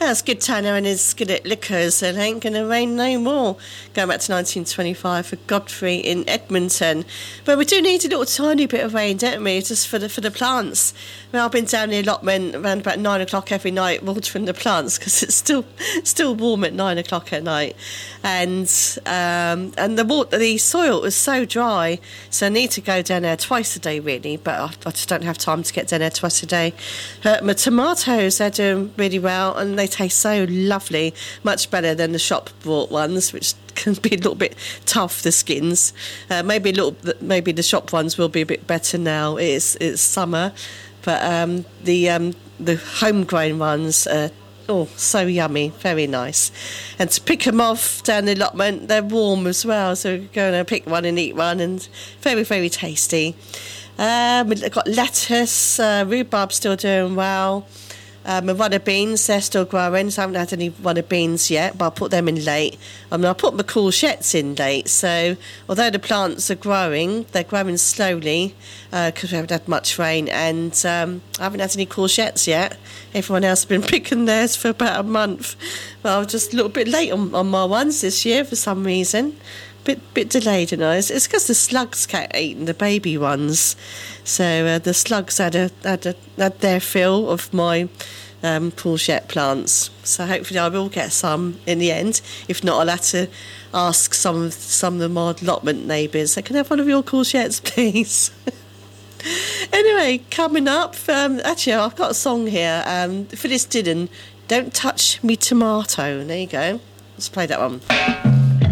Well, it's good Tanner and is good at liquors, so it ain't going to rain no more. Going back to 1925 for Godfrey in Edmonton. But we do need a little tiny bit of rain, don't we, just for the plants. Well, I've been down the allotment around about 9 o'clock every night watering the plants because it's still warm at 9 o'clock at night. And the soil is so dry, so I need to go down there twice a day, really, but I just don't have time to get down there twice a day. My tomatoes, they're doing really well, and they taste so lovely, much better than the shop bought ones, which can be a little bit tough, the skins. Maybe the shop ones will be a bit better now. It's summer, but the homegrown ones are so yummy, very nice. And to pick them off down the allotment, they're warm as well, so go and pick one and eat one, and very, very tasty. We've got lettuce, rhubarb still doing well. My runner beans, they're still growing, so I haven't had any runner beans yet, but I'll put them in late. I put my courgettes in late, so although the plants are growing, they're growing slowly because we haven't had much rain, and I haven't had any courgettes yet. Everyone else has been picking theirs for about a month. But I was just a little bit late on my ones this year for some reason. Bit delayed, It's because the slugs kept eating the baby ones. So the slugs had their fill of my courgette plants. So hopefully I will get some in the end. If not, I'll have to ask some of my allotment neighbours, can I have one of your courgettes, please? Anyway, coming up, actually I've got a song here. Phyllis Dillon, Don't Touch Me Tomato. There you go. Let's play that one.